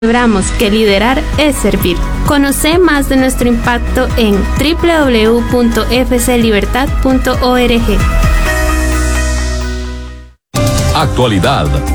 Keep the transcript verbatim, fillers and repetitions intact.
Celebramos que liderar es servir. Conoce más de nuestro impacto en doble u doble u doble u punto f c libertad punto org. Actualidad.